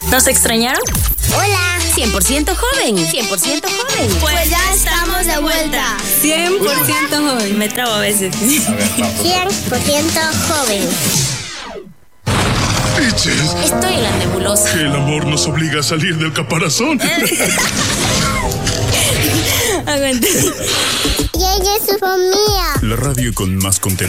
¿Nos extrañaron? Hola. 100% joven. 100% joven. Pues ya estamos de vuelta. 100% joven. Me trabo a veces. 100% joven. Piches. Estoy en la nebulosa. Que el amor nos obliga a salir del caparazón. Aguanta. Y ella es su familia. La radio con más contenido.